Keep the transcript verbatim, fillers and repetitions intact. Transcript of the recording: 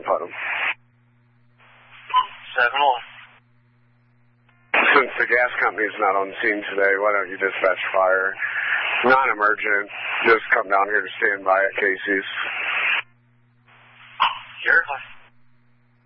Putnam. seven one. Since the gas company's not on scene today, why don't you dispatch fire? Non-emergent. Just come down here to stand by at Casey's. Sure.